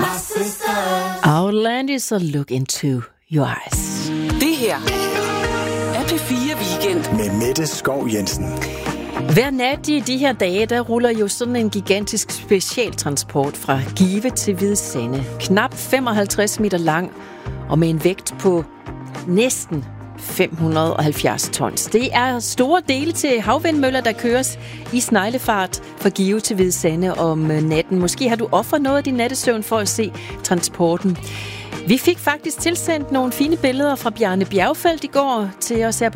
My sisters. Outlandish og Look Into Your Eyes. Det her er P4 Weekend med Mette Skov Jensen. Hver nat i de her dage, der ruller jo sådan en gigantisk specialtransport fra Give til Hvide Sande. Knap 55 meter lang og med en vægt på næsten 570 tons. Det er store dele til havvindmøller, der køres i sneglefart fra Give til Hvide Sande om natten. Måske har du offret noget af din nattesøvn for at se transporten. Vi fik faktisk tilsendt nogle fine billeder fra Bjarne Bjergfeldt i går til os her